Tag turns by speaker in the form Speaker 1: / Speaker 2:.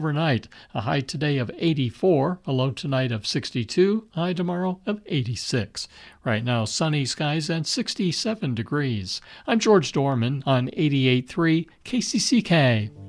Speaker 1: overnight. A high today of 84, a low tonight of 62, a high tomorrow of 86. Right now, sunny skies and 67 degrees. I'm George Dorman on 88.3 KCCK.